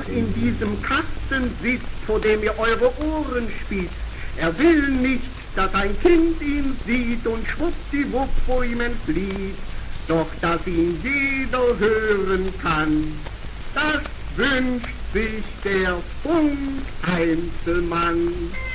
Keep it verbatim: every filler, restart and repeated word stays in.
in diesem Kasten sitzt, vor dem ihr eure Ohren spitzt. Er will nicht, dass ein Kind ihn sieht und schwuppdiwupp vor ihm entflieht. Doch dass ihn jeder hören kann, das wünscht sich der Funk-Einzelmann.